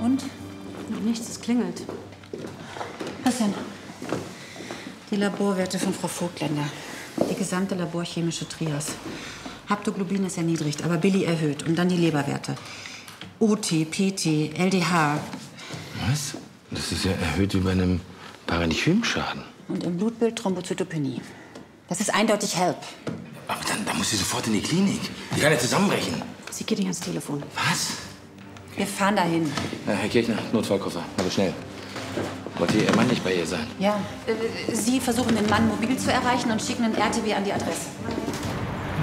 Und? Noch nichts, es klingelt. Was denn? Die Laborwerte von Frau Vogtländer. Die gesamte laborchemische Trias. Haptoglobin ist erniedrigt, aber Billy erhöht. Und dann die Leberwerte. OT, PT, LDH. Was? Das ist ja erhöht wie bei einem Parenchymschaden. Und im Blutbild Thrombozytopenie. Das ist eindeutig HELP. Aber dann muss sie sofort in die Klinik. Die kann ja zusammenbrechen. Sie geht nicht ans Telefon. Was? Wir fahren dahin. Herr Kirchner, Notfallkoffer. Aber schnell. Wollte Ihr Mann nicht bei ihr sein? Ja. Sie versuchen, den Mann mobil zu erreichen und schicken einen RTW an die Adresse.